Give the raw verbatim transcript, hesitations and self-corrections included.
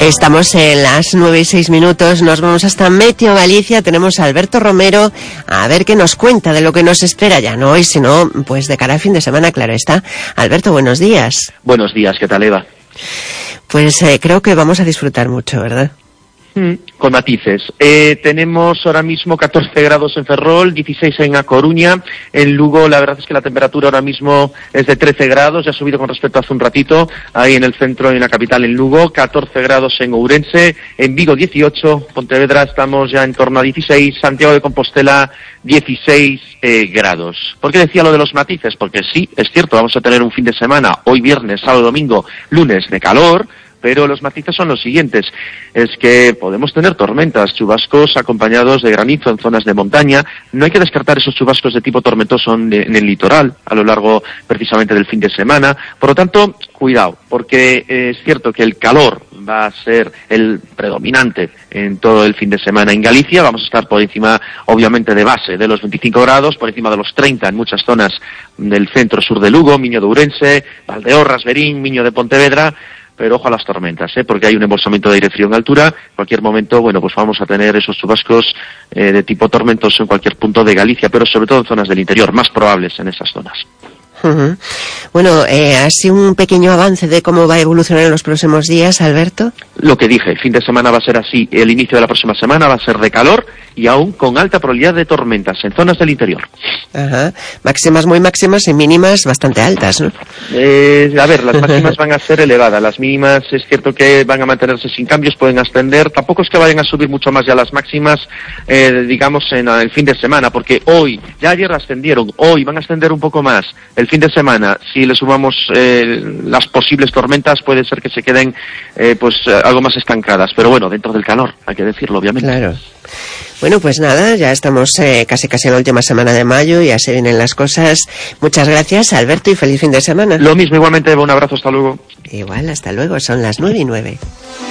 Estamos en las nueve y seis minutos, nos vamos hasta Meteo Galicia, tenemos a Alberto Romero, a ver qué nos cuenta de lo que nos espera ya, no hoy, sino pues de cara al fin de semana, claro está. Alberto, buenos días. Buenos días, ¿qué tal, Eva? Pues eh, creo que vamos a disfrutar mucho, ¿verdad? Mm, con matices. Eh, tenemos ahora mismo catorce grados en Ferrol, dieciséis en A Coruña. En Lugo, la verdad es que la temperatura ahora mismo es de trece grados, ya ha subido con respecto a hace un ratito, ahí en el centro, en la capital, en Lugo. catorce grados en Ourense, en Vigo dieciocho, Pontevedra estamos ya en torno a dieciséis, Santiago de Compostela dieciséis eh, grados. ¿Por qué decía lo de los matices? Porque sí, es cierto, vamos a tener un fin de semana, hoy viernes, sábado, domingo, lunes de calor, pero los matices son los siguientes. Es que podemos tener tormentas, chubascos acompañados de granizo en zonas de montaña. No hay que descartar esos chubascos de tipo tormentoso en el litoral a lo largo precisamente del fin de semana. Por lo tanto, cuidado, porque es cierto que el calor va a ser el predominante en todo el fin de semana en Galicia. Vamos a estar por encima, obviamente, de base de los veinticinco grados, por encima de los treinta en muchas zonas del centro-sur de Lugo, Miño de Ourense, Valdeorras, Verín, Miño de Pontevedra. Pero ojo a las tormentas, ¿eh? Porque hay un embolsamiento de aire frío en altura. En cualquier momento, bueno, pues vamos a tener esos chubascos eh, de tipo tormentoso en cualquier punto de Galicia, pero sobre todo en zonas del interior, más probables en esas zonas. Uh-huh. Bueno, eh, ¿así un pequeño avance de cómo va a evolucionar en los próximos días, Alberto? Lo que dije, el fin de semana va a ser así. El inicio de la próxima semana va a ser de calor y aún con alta probabilidad de tormentas en zonas del interior. Ajá. Máximas muy máximas y mínimas bastante altas, ¿no? Eh, a ver, las máximas van a ser elevadas. Las mínimas es cierto que van a mantenerse sin cambios, pueden ascender. Tampoco es que vayan a subir mucho más ya las máximas, eh, digamos, en el fin de semana, porque hoy, ya ayer ascendieron, hoy van a ascender un poco más. El fin de semana, si le sumamos eh, las posibles tormentas, puede ser que se queden eh, pues algo más estancadas. Pero bueno, dentro del calor, hay que decirlo, obviamente. Claro. Bueno, pues nada, ya estamos eh, casi casi en la última semana de mayo, ya se vienen las cosas. Muchas gracias, Alberto, y feliz fin de semana. Lo mismo, igualmente, un abrazo, hasta luego. Igual, hasta luego, son las nueve y nueve.